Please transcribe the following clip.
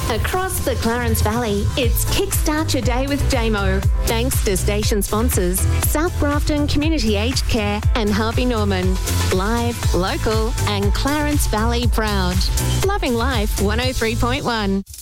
Across the Clarence Valley, it's Kickstart Your Day with Damo. Thanks to station sponsors South Grafton Community Aged Care and Harvey Norman. Live, local and Clarence Valley proud. Loving Life 103.1.